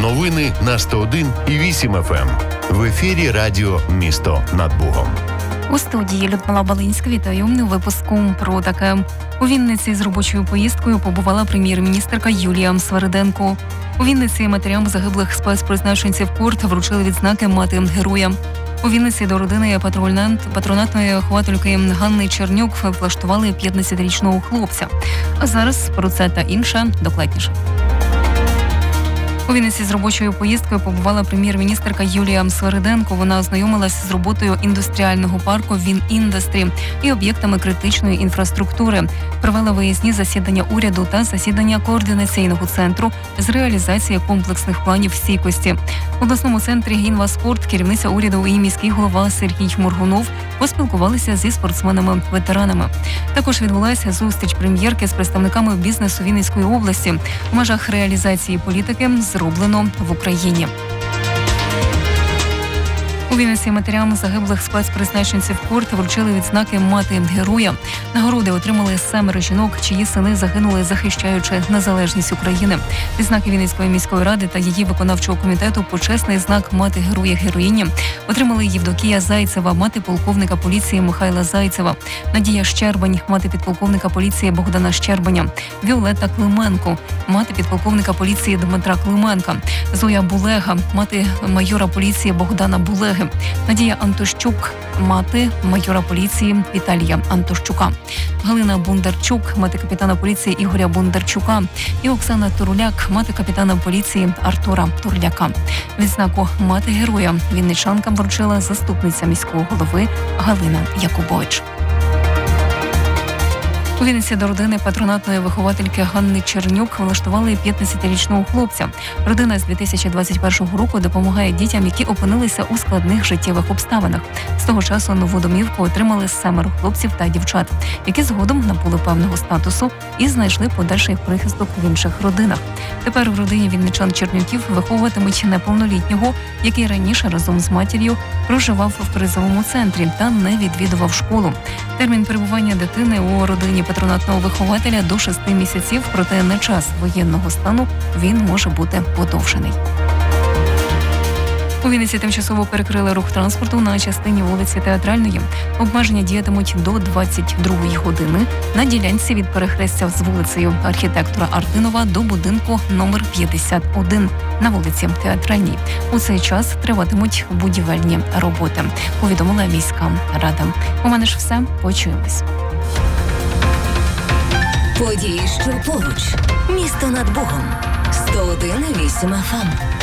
Новини на 101,8 FM. В ефірі радіо «Місто над Богом». У студії Людмила Балинська. Вітаю у випуску про таке. У Вінниці з робочою поїздкою побувала прем'єр-міністерка Юлія Свериденко. У Вінниці матерям загиблих спецпризначенців КОРТ вручили відзнаки «Мати героя». У Вінниці до родини патронатної виховательки Ганни Чернюк влаштували 15-річного хлопця. А зараз про це та інше докладніше. У Вінниці з робочою поїздкою побувала прем'єр-міністерка Юлія Свериденко. Вона ознайомилася з роботою індустріального парку «Вініндастрі» і об'єктами критичної інфраструктури. Провела виїзні засідання уряду та засідання координаційного центру з реалізації комплексних планів стійкості. В обласному центрі «Інваспорт» керівниця уряду і міський голова Сергій Моргунов поспілкувалися зі спортсменами-ветеранами. Також відбулася зустріч прем'єрки з представниками бізнесу Вінницької області в межах реалізації політики «Зроблено в Україні». У Вінниці матерям загиблих спецпризначенців КОРТ вручили відзнаки «Мати героя». Нагороди отримали 7 жінок, чиї сини загинули, захищаючи незалежність України. Відзнаки Вінницької міської ради та її виконавчого комітету «Почесний знак «Мати героя-героїні» отримали Євдокія Зайцева, мати полковника поліції Михайла Зайцева, Надія Щербань, мати підполковника поліції Богдана Щербаня, Віолетта Клименко, мати підполковника поліції Дмитра Клименка, Зоя Булега, мати майора поліції Богдана Булеги, Надія Антощук, мати майора поліції Віталія Антощука, Галина Бондарчук, мати капітана поліції Ігоря Бондарчука і Оксана Туруляк, мати капітана поліції Артура Турляка. Відзнаку «Мати героя» вінничанкам вручила заступниця міського голови Галина Якубович. У Вінниці до родини патронатної виховательки Ганни Чернюк влаштували 15-річного хлопця. Родина з 2021 року допомагає дітям, які опинилися у складних життєвих обставинах. З того часу нову домівку отримали 7 хлопців та дівчат, які згодом набули певного статусу і знайшли подальший прихисток в інших родинах. Тепер в родині вінничан Чернюків виховуватимуть неповнолітнього, який раніше разом з матір'ю проживав в кризовому центрі та не відвідував школу. Термін перебування дитини у родині патронатного вихователя до 6 місяців, проте на час воєнного стану він може бути подовжений. У Вінниці тимчасово перекрили рух транспорту на частині вулиці Театральної. Обмеження діятимуть до 22-ї години на ділянці від перехрестя з вулицею Архітектора Артинова до будинку номер 51 на вулиці Театральній. У цей час триватимуть будівельні роботи, повідомила міська рада. У мене ж все. Почуємось. Події, що поруч. Місто над Богом. 101,8 FM.